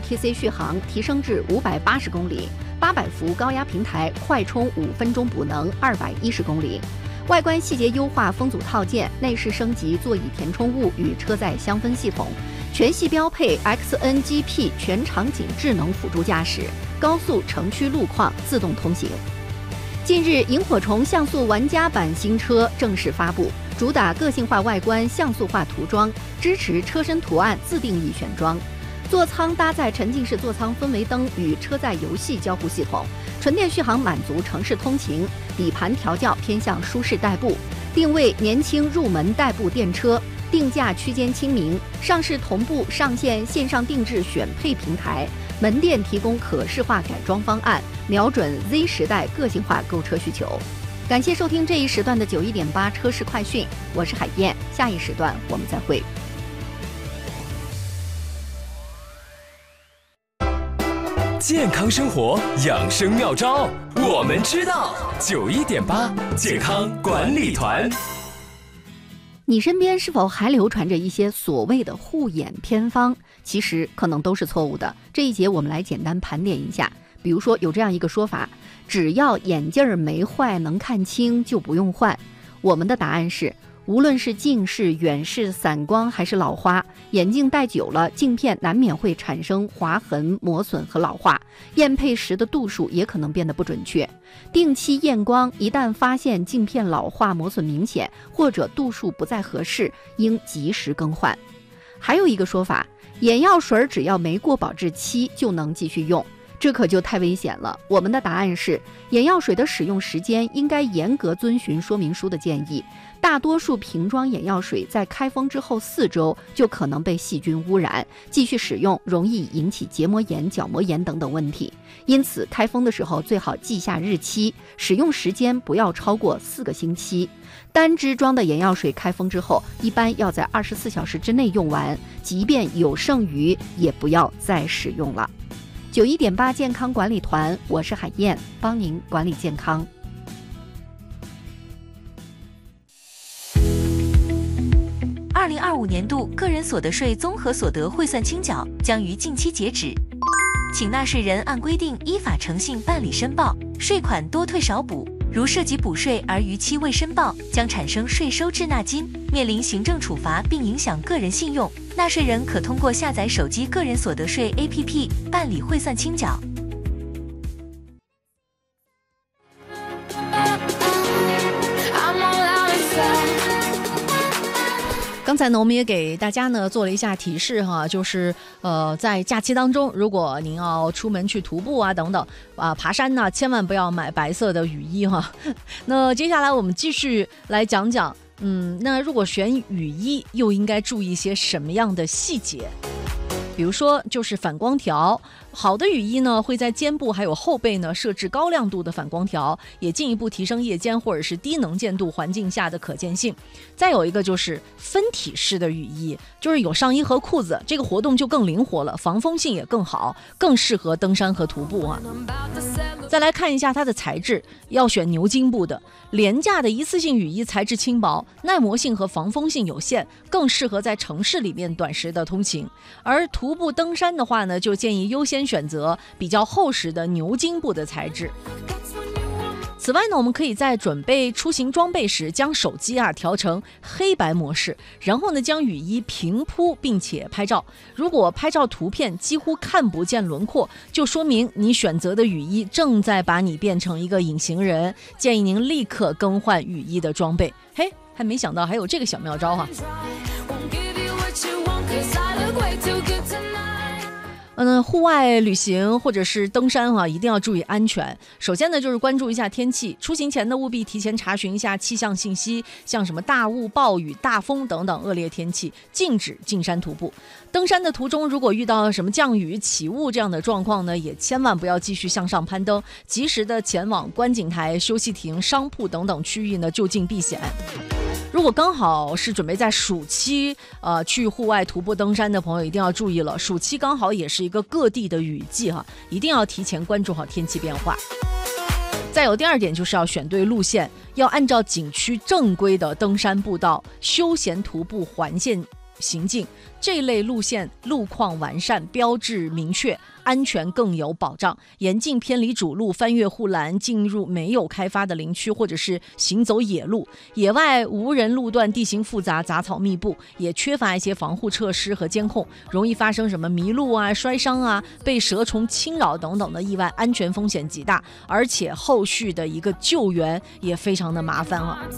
WTC 续航提升至580公里，800伏高压平台快充5分钟补能210公里。外观细节优化风阻套件，内饰升级座椅填充物与车载香氛系统，全系标配 XNGP 全场景智能辅助驾驶，高速城区路况自动通行。近日，萤火虫像素玩家版新车正式发布，主打个性化外观、像素化涂装，支持车身图案自定义选装。座舱搭载沉浸式座舱氛围灯与车载游戏交互系统，纯电续航满足城市通勤，底盘调教偏向舒适代步，定位年轻入门代步电车，定价区间亲民，上市同步上线线上定制选配平台，门店提供可视化改装方案，瞄准 Z 时代个性化购车需求。感谢收听这一时段的91.8车市快讯，我是海燕，下一时段我们再会。 健康生活养生妙招，我们知道。91.8健康管理团。 你身边是否还流传着一些所谓的护眼偏方？其实可能都是错误的。这一节我们来简单盘点一下。比如说有这样一个说法，只要眼镜没坏能看清就不用换。我们的答案是，无论是近视、远视、散光还是老花，眼镜戴久了，镜片难免会产生划痕、磨损和老化，验配时的度数也可能变得不准确。定期验光，一旦发现镜片老化、磨损明显，或者度数不再合适，应及时更换。还有一个说法，眼药水只要没过保质期就能继续用。这可就太危险了。我们的答案是，眼药水的使用时间应该严格遵循说明书的建议。大多数瓶装眼药水在开封之后4周就可能被细菌污染，继续使用容易引起结膜炎、角膜炎等等问题。因此，开封的时候最好记下日期，使用时间不要超过4个星期。单支装的眼药水开封之后，一般要在24小时之内用完，即便有剩余，也不要再使用了。91.8健康管理团，我是海燕，帮您管理健康。 2025年度个人所得税综合所得汇算清缴将于近期截止，请纳税人按规定依法诚信办理申报，税款多退少补。如涉及补税而逾期未申报，将产生税收滞纳金，面临行政处罚并影响个人信用。纳税人可通过下载手机个人所得税 APP 办理汇算清缴。 刚才呢，我们也给大家呢做了一下提示哈，就是在假期当中，如果您要出门去徒步啊等等啊爬山呢，千万不要买白色的雨衣哈。那接下来我们继续来讲讲，那如果选雨衣，又应该注意一些什么样的细节？比如说就是反光条，好的雨衣呢会在肩部还有后背呢设置高亮度的反光条，也进一步提升夜间或者是低能见度环境下的可见性。再有一个就是分体式的雨衣，就是有上衣和裤子，这个活动就更灵活了，防风性也更好，更适合登山和徒步啊。再来看一下它的材质，要选牛津布的。廉价的一次性雨衣材质轻薄，耐磨性和防风性有限，更适合在城市里面短时的通勤。而徒步登山的话呢，就建议优先选择比较厚实的牛津布的材质。此外呢，我们可以在准备出行装备时，将手机调成黑白模式，然后呢将雨衣平铺并且拍照。如果拍照图片几乎看不见轮廓，就说明你选择的雨衣正在把你变成一个隐形人，建议您立刻更换雨衣的装备。嘿，还没想到还有这个小妙招哈。户外旅行或者是登山一定要注意安全。首先呢，就是关注一下天气，出行前呢务必提前查询一下气象信息，像什么大雾、暴雨、大风等等恶劣天气，禁止进山徒步。登山的途中，如果遇到什么降雨、起雾这样的状况呢，也千万不要继续向上攀登，及时的前往观景台、休息亭、商铺等等区域呢就近避险。如果刚好是准备在暑期去户外徒步登山的朋友一定要注意了，暑期刚好也是一个各地的雨季一定要提前关注好天气变化。再有第二点，就是要选对路线，要按照景区正规的登山步道、休闲徒步环线行进。这类路线路况完善，标志明确，安全更有保障。严禁偏离主路、翻越护栏、进入没有开发的林区，或者是行走野路。野外无人路段地形复杂，杂草密布，也缺乏一些防护设施和监控，容易发生什么迷路啊、摔伤啊、被蛇虫侵扰等等的意外，安全风险极大，而且后续的一个救援也非常的麻烦啊。